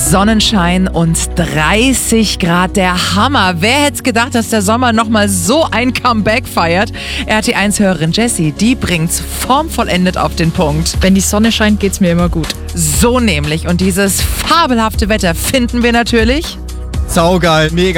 Sonnenschein und 30 Grad, der Hammer. Wer hätte gedacht, dass der Sommer nochmal so ein Comeback feiert? RT1-Hörerin Jessie, die bringt's formvollendet auf den Punkt. Wenn die Sonne scheint, geht's mir immer gut. So nämlich. Und dieses fabelhafte Wetter finden wir natürlich Saugeil, mega.